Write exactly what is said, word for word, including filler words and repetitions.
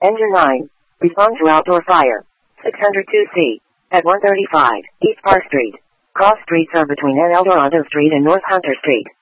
Engine nine. Respond to outdoor fire. six hundred two C. At one thirty-five, East Park Street. Cross streets are between N. Eldorado Street and North Hunter Street.